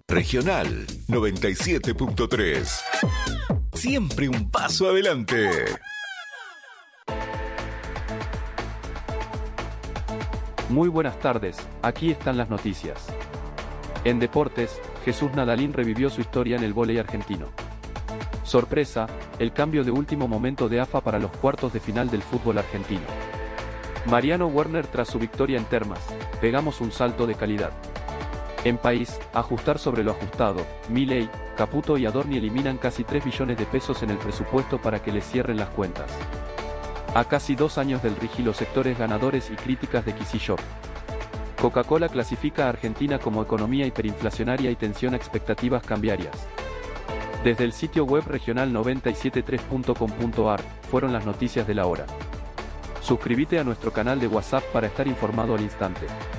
Regional 97.3. Siempre un paso adelante. Muy buenas tardes, aquí están las noticias. En deportes, Jesús Nadalín revivió su historia en el vóley argentino. Sorpresa, el cambio de último momento de AFA para los cuartos de final del fútbol argentino. Mariano Werner tras su victoria en Termas, pegamos un salto de calidad. En país, ajustar sobre lo ajustado, Milei, Caputo y Adorni eliminan casi 3 billones de pesos en el presupuesto para que les cierren las cuentas. A casi 2 años del RIGI los sectores ganadores y críticas de Kicillof. Coca-Cola clasifica a Argentina como economía hiperinflacionaria y tensiona expectativas cambiarias. Desde el sitio web regional973.com.ar, fueron las noticias de la hora. Suscríbete a nuestro canal de WhatsApp para estar informado al instante.